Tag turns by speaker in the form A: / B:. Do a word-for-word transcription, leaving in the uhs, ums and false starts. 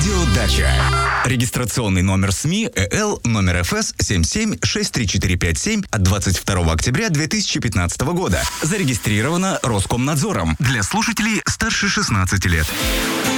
A: Радио Дача. Регистрационный номер СМИ ЭЛ номер ФС семь семь шесть три четыре пять семь от двадцать второго октября две тысячи пятнадцатого года. Зарегистрировано Роскомнадзором для слушателей старше шестнадцати лет.